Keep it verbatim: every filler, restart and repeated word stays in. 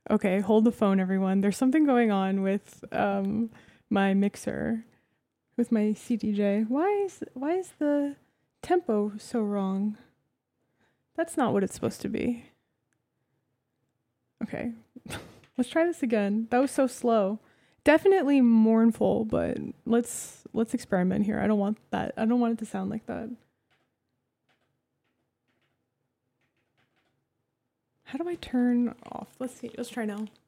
Okay, hold the phone, everyone. There's something going on with um my mixer, with my C D J. Why is why is the tempo so wrong? That's not what it's supposed to be. Okay, let's try this again. That was so slow. Definitely mournful, but let's let's experiment here. I don't want that. I don't want it to sound like that. How do I turn off? Let's see. Let's try now.